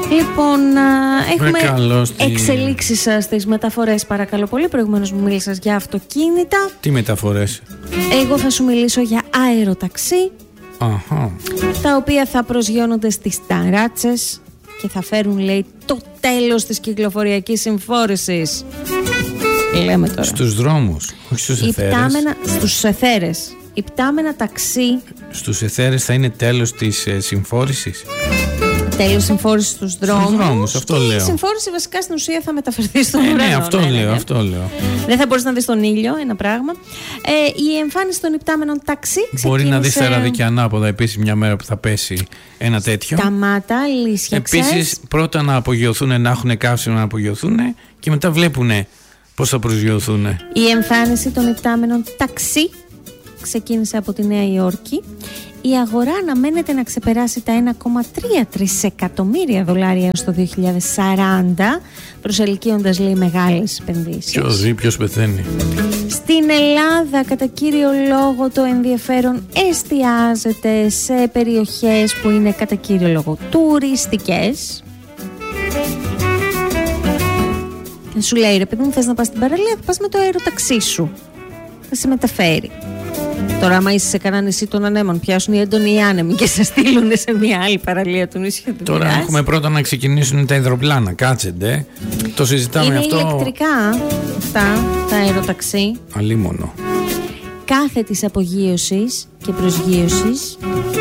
Λοιπόν, έχουμε εξελίξεις στις μεταφορές, παρακαλώ πολύ. Προηγουμένως μου μίλησες για αυτοκίνητα. Τι μεταφορές? Εγώ θα σου μιλήσω για αεροταξί. Αχα. Τα οποία θα προσγειώνονται στις ταράτσες και θα φέρουν, λέει, το τέλος της κυκλοφοριακής συμφόρησης. Λέμε τώρα. Στους δρόμους, όχι στους εθέρες. Στους εθέρες. Υπτάμενα ταξί. Στους εθέρες θα είναι τέλος της συμφόρησης. Τέλος συμφόρησης στους δρόμους. Στους δρόμους, αυτό λέω. Η συμφόρηση βασικά στην ουσία θα μεταφερθεί στον ουρανό. Ναι, αυτό λέω. Δεν θα μπορείς να δεις τον ήλιο, ένα πράγμα. Η εμφάνιση των υπτάμενων ταξί ξεκίνησε... Μπορεί να δεις τεράδι και ανάποδα επίσης μια μέρα που θα πέσει ένα τέτοιο. Σταμάτα, λύσιαξες. Επίσης πρώτα να απογειωθούν, να έχουν καύσιμο να απογειωθούν και μετά βλέπουν πώς θα προσγειωθούν. Η εμφάνιση των υπτάμενων ταξί ξεκίνησε από τη Νέα Υόρκη. Η αγορά αναμένεται να ξεπεράσει τα 1,3 τρισεκατομμύρια δολάρια έως το 2040, προσελκύοντας, λέει, μεγάλες επενδύσεις. Ποιος ζει, ποιος πεθαίνει. Στην Ελλάδα, κατά κύριο λόγο, το ενδιαφέρον εστιάζεται σε περιοχές που είναι κατά κύριο λόγο τουριστικές. Και σου λέει, ρε παιδί μου, θες να πας στην παραλία, θα πας με το αεροταξί σου. Θα σε μεταφέρει. Τώρα, άμα είσαι σε κανένα νησί των ανέμων, πιάσουν οι έντονοι άνεμοι και σε στείλουν σε μια άλλη παραλία του νησιού. Τώρα έχουμε πρώτα να ξεκινήσουν τα υδροπλάνα. Κάτσεντε. Το συζητάμε είναι αυτό. Είναι ηλεκτρικά αυτά τα αεροταξί. Αλίμονο. Κάθε της απογείωσης και προσγείωσης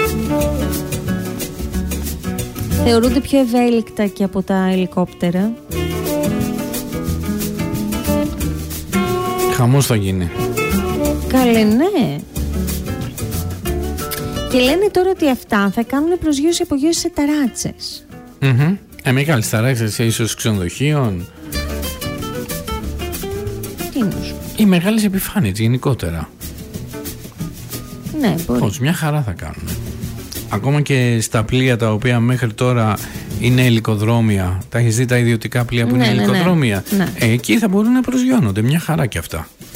θεωρούνται πιο ευέλικτα και από τα ελικόπτερα. Χαμός θα γίνει. Καλέ, ναι. Και λένε τώρα ότι αυτά θα κάνουν προσγείωση-απογείωση σε ταράτσες. Μεγάλες ταράτσες, ίσως ξενοδοχείων. Τι νους. Οι μεγάλες επιφάνειες γενικότερα. Ναι, μπορεί. Πώς, μια χαρά θα κάνουν. Ακόμα και στα πλοία τα οποία μέχρι τώρα είναι ελικοδρόμια. Τα έχεις δει τα ιδιωτικά πλοία που είναι ελικοδρόμια. Ναι. Εκεί θα μπορούν να προσγειώνονται. Μια χαρά και αυτά.